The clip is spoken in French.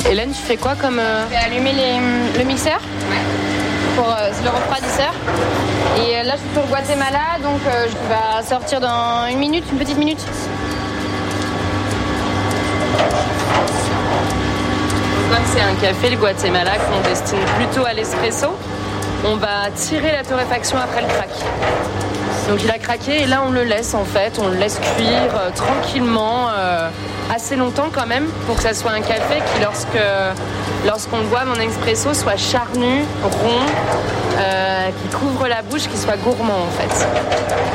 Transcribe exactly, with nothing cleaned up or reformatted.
Hélène, tu fais quoi comme... Euh... Je vais allumer les, le mixeur ouais. pour euh, le refroidisseur. Et euh, là, je suis sur le Guatemala, donc euh, je vais sortir dans une minute, une petite minute. Comme c'est un café, le Guatemala, qu'on destine plutôt à l'espresso, on va tirer la torréfaction après le crack. Donc il a craqué et là on le laisse en fait, on le laisse cuire euh, tranquillement, euh, assez longtemps quand même, pour que ça soit un café qui lorsque, lorsqu'on le boit, mon expresso, soit charnu, rond, euh, qui couvre la bouche, qui soit gourmand en fait.